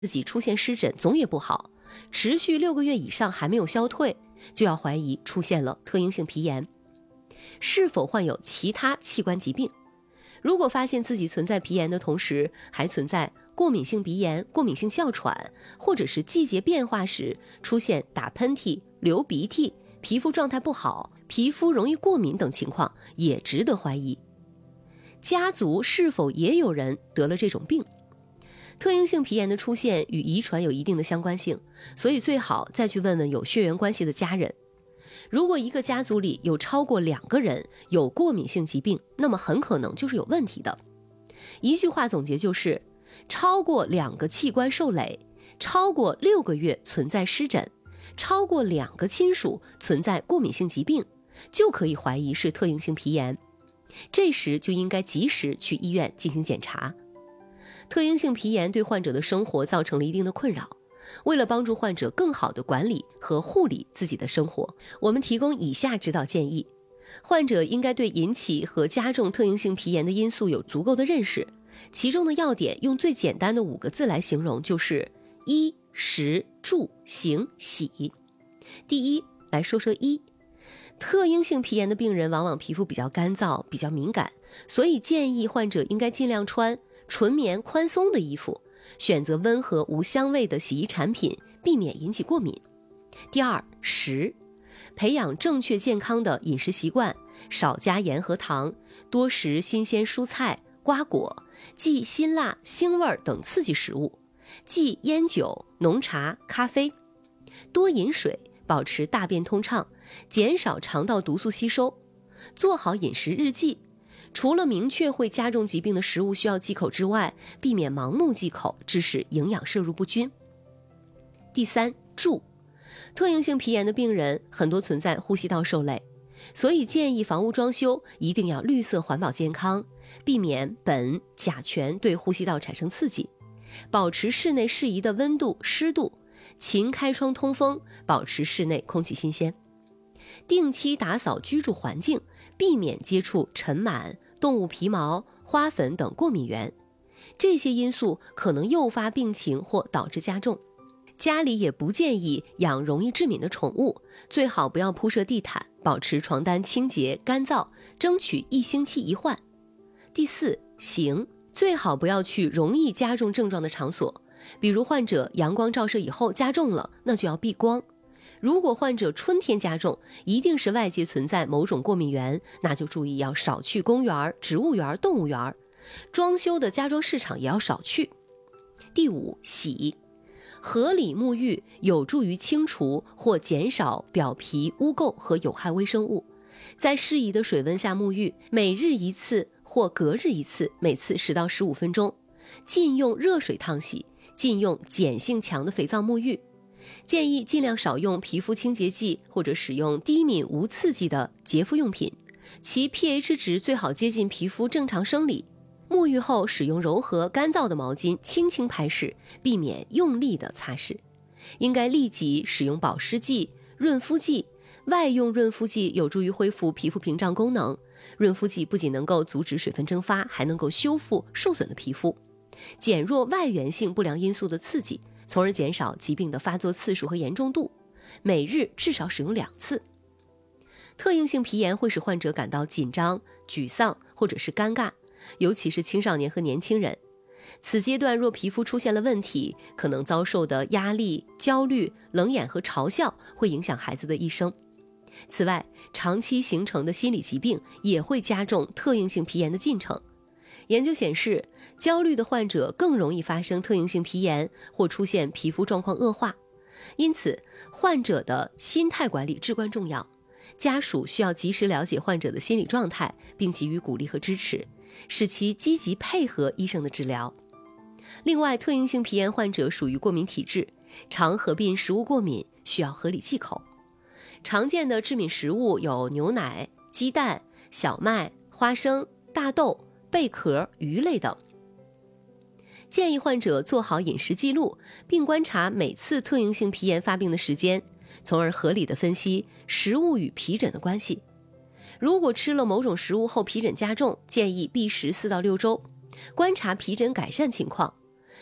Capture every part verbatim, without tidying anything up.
自己出现湿疹总也不好，持续六个月以上还没有消退，就要怀疑出现了特应性皮炎。是否患有其他器官疾病？如果发现自己存在皮炎的同时，还存在过敏性鼻炎、过敏性哮喘，或者是季节变化时出现打喷嚏、流鼻涕、皮肤状态不好、皮肤容易过敏等情况，也值得怀疑。家族是否也有人得了这种病？特应性皮炎的出现与遗传有一定的相关性，所以最好再去问问有血缘关系的家人。如果一个家族里有超过两个人有过敏性疾病，那么很可能就是有问题的。一句话总结就是，超过两个器官受累，超过六个月存在湿疹，超过两个亲属存在过敏性疾病，就可以怀疑是特应性皮炎。这时就应该及时去医院进行检查。特应性皮炎对患者的生活造成了一定的困扰，为了帮助患者更好地管理和护理自己的生活，我们提供以下指导建议。患者应该对引起和加重特应性皮炎的因素有足够的认识，其中的要点用最简单的五个字来形容，就是衣、食、住、行、洗。第一，来说说衣。特应性皮炎的病人往往皮肤比较干燥，比较敏感，所以建议患者应该尽量穿纯棉宽松的衣服，选择温和无香味的洗衣产品，避免引起过敏。第二，食。培养正确健康的饮食习惯，少加盐和糖，多食新鲜蔬菜、瓜果，忌辛辣、腥味等刺激食物，忌烟酒、浓茶、咖啡，多饮水，保持大便通畅，减少肠道毒素吸收，做好饮食日记。除了明确会加重疾病的食物需要忌口之外，避免盲目忌口，致使营养摄入不均。第三，住。特应性皮炎的病人很多存在呼吸道受累，所以建议房屋装修一定要绿色环保健康，避免苯、甲醛对呼吸道产生刺激，保持室内适宜的温度、湿度，勤开窗通风，保持室内空气新鲜。定期打扫居住环境，避免接触尘螨、动物皮毛、花粉等过敏源，这些因素可能诱发病情或导致加重。家里也不建议养容易致敏的宠物，最好不要铺设地毯，保持床单清洁干燥，争取一星期一换。第四，行。最好不要去容易加重症状的场所，比如患者阳光照射以后加重了，那就要避光。如果患者春天加重，一定是外界存在某种过敏源，那就注意要少去公园、植物园、动物园，装修的家装市场也要少去。第五，洗。合理沐浴有助于清除或减少表皮污垢和有害微生物，在适宜的水温下沐浴，每日一次或隔日一次，每次十到十五分钟，禁用热水烫洗，禁用碱性强的肥皂沐浴。建议尽量少用皮肤清洁剂或者使用低敏无刺激的洁肤用品，其 pH 值最好接近皮肤正常生理。沐浴后使用柔和干燥的毛巾轻轻拍拭，避免用力的擦拭。应该立即使用保湿剂、润肤剂，外用润肤剂有助于恢复皮肤屏障功能。润肤剂不仅能够阻止水分蒸发，还能够修复受损的皮肤，减弱外源性不良因素的刺激，从而减少疾病的发作次数和严重度。每日至少使用两次。特应性皮炎会使患者感到紧张、沮丧或者是尴尬，尤其是青少年和年轻人。此阶段若皮肤出现了问题，可能遭受的压力、焦虑、冷眼和嘲笑会影响孩子的一生。此外，长期形成的心理疾病也会加重特应性皮炎的进程。研究显示，焦虑的患者更容易发生特应性皮炎或出现皮肤状况恶化。因此，患者的心态管理至关重要。家属需要及时了解患者的心理状态，并给予鼓励和支持，使其积极配合医生的治疗。另外，特应性皮炎患者属于过敏体质，常合并食物过敏，需要合理忌口。常见的致敏食物有牛奶、鸡蛋、小麦、花生、大豆、贝壳、鱼类等。建议患者做好饮食记录，并观察每次特应性皮炎发病的时间，从而合理地分析食物与皮疹的关系。如果吃了某种食物后皮疹加重，建议避食四到六周，观察皮疹改善情况。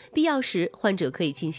必要时患者可以进行